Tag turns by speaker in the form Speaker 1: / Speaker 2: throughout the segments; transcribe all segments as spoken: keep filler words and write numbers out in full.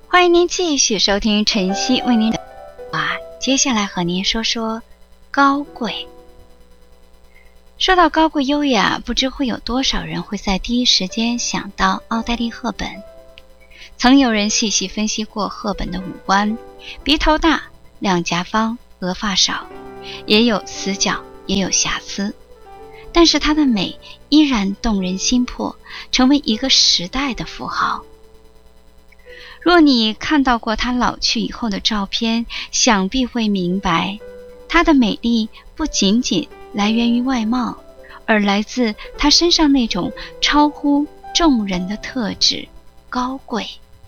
Speaker 1: 欢迎您继续收听晨曦为您的话，接下来和您说说高贵。说到高贵优雅，不知会有多少人会在第一时间想到奥黛丽·赫本。曾有人细细分析过赫本的五官，鼻头大，两颊方，额发少，也有死角，也有瑕疵，但是她的美依然动人心魄，成为一个时代的符号。若你看到过她老去以后的照片，想必会明白，她的美丽不仅仅来源于外貌，而来自她身上那种超乎众人的特质——高贵。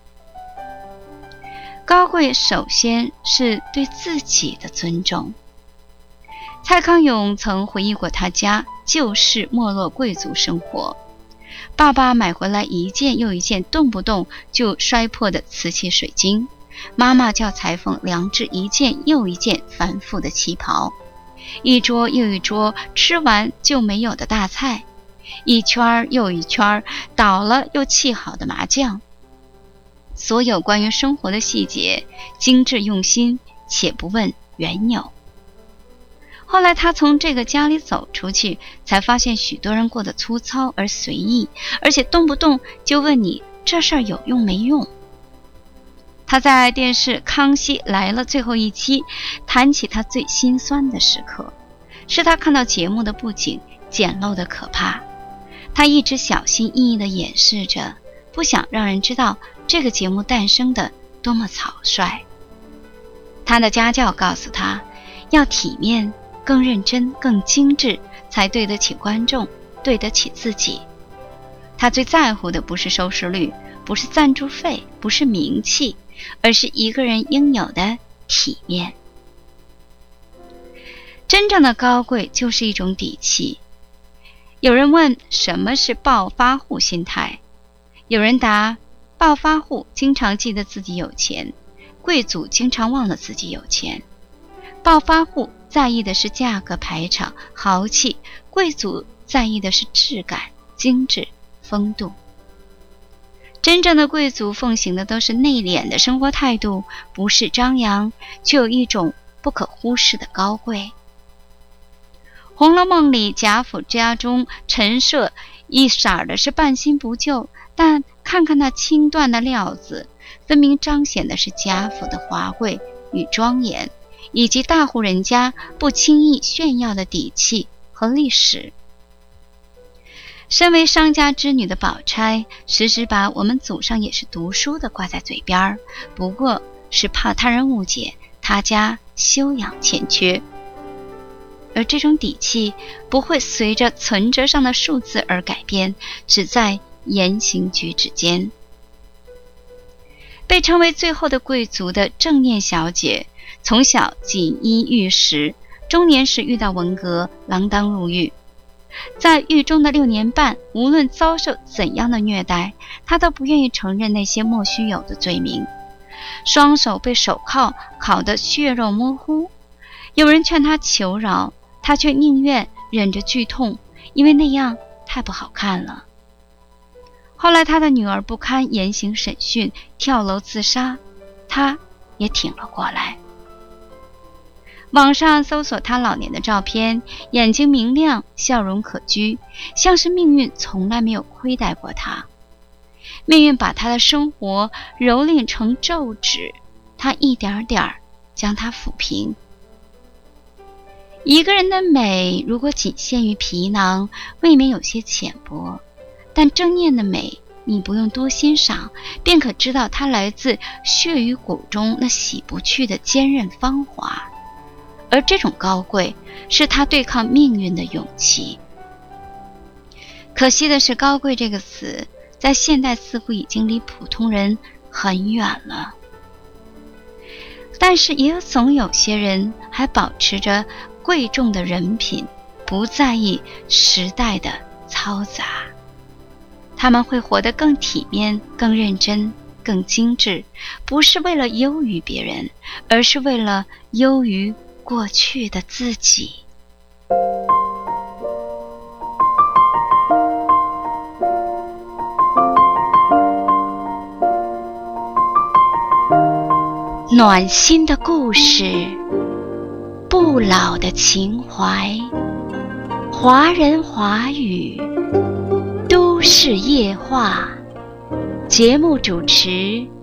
Speaker 1: 高贵首先是对自己的尊重。蔡康永曾回忆过他家旧式没落贵族生活，爸爸买回来一件又一件动不动就摔破的瓷器水晶，妈妈叫裁缝量制一件又一件繁复的旗袍，一桌又一桌吃完就没有的大菜，一圈又一圈倒了又沏好的麻酱。所有关于生活的细节精致用心，且不问缘由。后来他从这个家里走出去，才发现许多人过得粗糙而随意，而且动不动就问你这事儿有用没用。他在电视《康熙来了》最后一期谈起他最心酸的时刻，是他看到节目的布景简陋的可怕，他一直小心翼翼地掩饰着，不想让人知道这个节目诞生的多么草率。他的家教告诉他，要体面，更认真，更精致，才对得起观众，对得起自己。他最在乎的不是收视率，不是赞助费，不是名气，而是一个人应有的体面。真正的高贵就是一种底气。有人问什么是暴发户心态，有人答，暴发户经常记得自己有钱，贵族经常忘了自己有钱。暴发户在意的是价格排场豪气，贵族在意的是质感精致风度。真正的贵族奉行的都是内敛的生活态度，不是张扬，却有一种不可忽视的高贵。红楼梦里贾府家中陈设一色的是半新不旧，但看看那轻缎的料子，分明彰显的是贾府的华贵与庄严，以及大户人家不轻易炫耀的底气和历史。身为商家之女的宝钗，时时把我们祖上也是读书的挂在嘴边，不过是怕他人误解他家修养欠缺。而这种底气不会随着存折上的数字而改变，只在言行举止间。被称为最后的贵族的正念小姐，从小锦衣玉食，中年时遇到文革，锒铛入狱。在狱中的六年半，无论遭受怎样的虐待，她都不愿意承认那些莫须有的罪名。双手被手铐铐得血肉模糊，有人劝她求饶，她却宁愿忍着剧痛，因为那样太不好看了。后来她的女儿不堪严刑审讯，跳楼自杀，她也挺了过来。网上搜索她老年的照片，眼睛明亮，笑容可掬，像是命运从来没有亏待过她。命运把她的生活蹂躏成皱纸，她一点点将它抚平。一个人的美如果仅限于皮囊，未免有些浅薄，但正念的美，你不用多欣赏，便可知道它来自血与骨中那洗不去的坚韧芳华。而这种高贵，是他对抗命运的勇气。可惜的是，高贵这个词，在现代似乎已经离普通人很远了。但是也有总有些人还保持着贵重的人品，不在意时代的嘈杂。他们会活得更体面，更认真，更精致，不是为了优于别人，而是为了优于过去的自己。 暖心的故事，不老的情怀，华人华语，都市夜话。节目主持